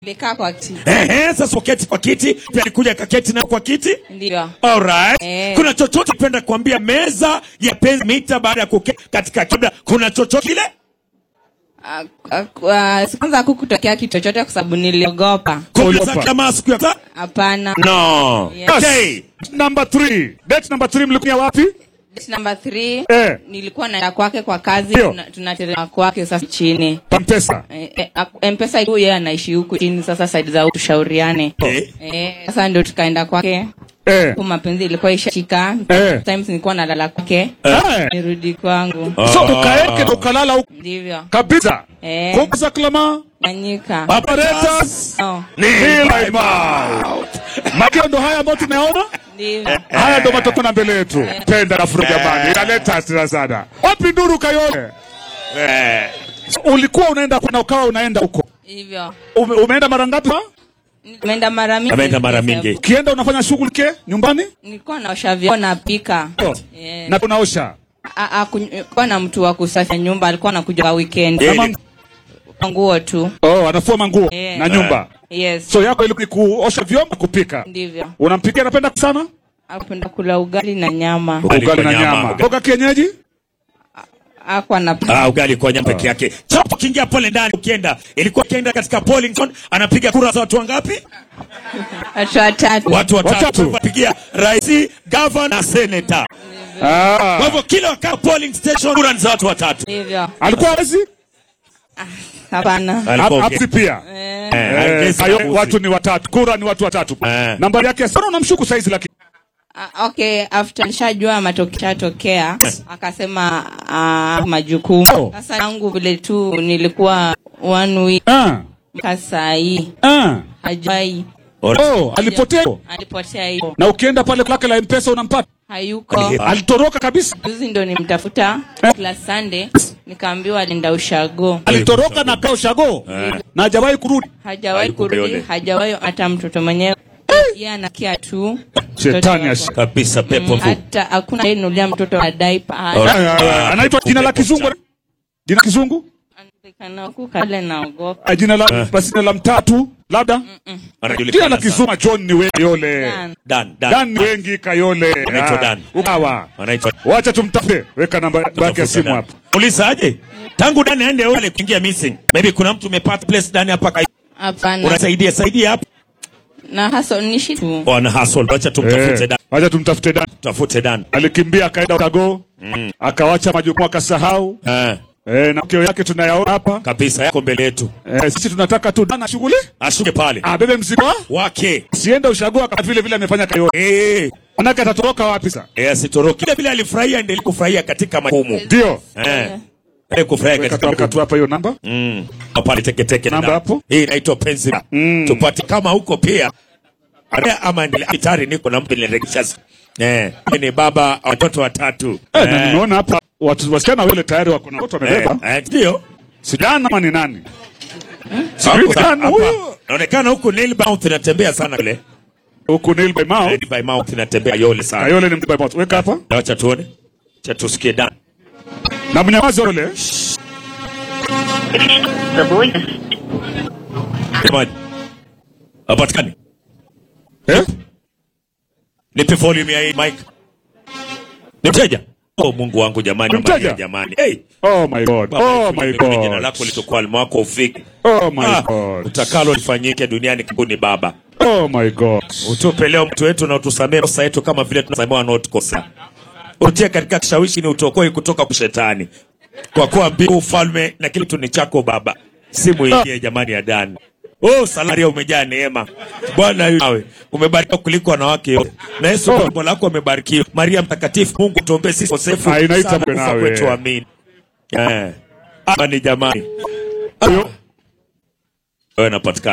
Nimekaa kwa kiti. Sasa uketi kwa kiti, pia nikuja kaketi na kwa kiti? Ndio. Alright. Kuna chochote penda kuambia meza ya penzi mita baada ya kuketi katika kibla? Kuna chochote kile? Kwanza kukutokea kitu chochote kwa sababu niliogopa. Kuuliza kama siku ya Hapana. No. Yes. Okay. Number 3. Date number 3 mlikuwa wapi? Date number 3. Nilikuwa naenda kwake kwa kazi, tunateremka kwake sasa chini. Mpesa. Mpesa hiyo yeye anaishi huku chini, sasa side za tushauriane. Sasa ndio tukaenda kwake. Kwa mapenzi ilikuwa ishashika. Times nilikuwa nalala kwake. Nirudi kwangu. So ukaeke ukalala huko. Ndivyo. Kabisa. Kumza klama. Anyika. Apparatus. Ni my mouth. Makio ndo haya ambayo tumeona? Ndivyo. Haya ndo matokeo na mbele yetu. Penda na furu jamani. Inaleta hasira sana. Wapi nduru Kayole? Ulikuwa unaenda kuna ukawa unaenda huko. Hivyo. Umeenda mara ngapi? Nimeenda mara mingi. Ameenda mara mingi. Ukienda unafanya shughuli ke nyumbani? Nilikuwa naosha vyombo na pika. Na unaosha. Kwa na mtu wa kusafisha nyumba alikuwa anakuja kwa weekend. Nguo tu. Anafua manguo na nyumba. Yes. So yako ilikuwa kuosha vyombo kupika. Ndivyo. Unampikia napenda sana? Napenda kula ugali na nyama. Ugali na nyama. Mboga kienyeji? Ugali kwa nyama peke yake. Chapo kingia pole ndani ukienda. Ilikuwa kienda katika polling zone, anapiga kura za watu wangapi? Watu watatu. Wapigia rais, governor na senator. Kwa hivyo kila wakati polling station kura za watu watatu. Ndivyo. Alikuwa wazi? Hapana. Hapo pia. Watu ni watatu. Kura ni watu watatu. Nambari yake sana unamshuku saizi lakini. Okay, after nishajua matokeo yatokea, akasema majukumu. Sasa yangu vile tu nilikuwa 1 week. Kasa hii. Hajai. Alipotea hiyo. Na ukienda pale kwake la Mpesa unampata? Hayuko. Alitoroka kabisa. Juzi ndo nimtafuta last Sunday, nikaambiwa alienda ushago. Alitoroka na kaa ushago? Na hajawahi kurudi? Hajawahi kurudi, hajawahi hata mtoto mwenyewe. Yeye anakia tu. Shetani kabisa pepo tu. Hata hakuna yeye nulia mtoto wa diaper. Anaitwa jina la kizungu? Jina kizungu? Anaonekana huko kale naogopa. Jina la pasina la mtatu labda? Jina la kizungu John ni wewe Yole. Dan wengi Kayole. Anaitwa Dan. Ukawa. Anaitwa. Wacha tumtafute. Weka namba yake ya simu hapa. Uliza aje? Tangu Dan aende wale kuingia missing. Maybe kuna mtu umepata place Dan hapa. Hapana. Unasaidia hapa. Na hustle ni shit. Na hustle. Wacha tumtafute Dan. Wacha tumtafute Dan. Tafute Dan. Alikimbia akaenda Ukago. Akawacha majukumu akasahau. Na kio yake tunayaona hapa kabisa yako mbele yetu. Sisi tunataka tu Dan shughuli ashuke pale. Bebe mzigo wake. Sienda ushagoa kama vile amefanya Kayole. Anaka atatoroka wapi sasa? Asitoroke. Vile alifurahia ndio alikufurahia katika majukumu. Ndio. Kufurahia katika tu hapa hiyo namba. Pale teke namba hapo. Hii inaitwa penzi. Tupate kama huko pia. Ama nilitari niko na mtu nilerekisha. Ni baba watoto watatu. Naona hapa watu wasichana wale tayari wako na watoto wamebeba. Ndio. Sijana ama ni nani? Naonekana huko nail mouth inatembea sana kule. Huko nail by mouth. Nail by mouth inatembea Yole sana. Yole ni by mouth. Weka hapa. Acha tuone. Acha tusikie Dan. Na mnyamazi Yole. Jamani. Apatikani. Nipe volume ya hii mic. Ni mteja. Mungu wangu jamani, jamani. Oh my God. Jina lako litakuwa almako ufiki. Oh my God. Utakalo lifanyike duniani kibuni baba. Oh my God. Utupe leo mtu wetu na utusamee kosa yetu kama vile tunasamehewa wanaotukosea. Utie katika kishawishi ni utokoe kutoka kwa shetani. Kwa kuwa mbingu ufalme na kile kitu ni chako baba. Si muingie jamani ya Dan. Salaria umejaa neema. Bwana yawe umebarikiwa kuliko wanawake wote. Na Yesu Kristo lako amebarikiwa. Maria mtakatifu, Mungu tuombee sisi wakosefu. Inaita nawe. Kwetu amini. Amani jamani. Wewe unapatikana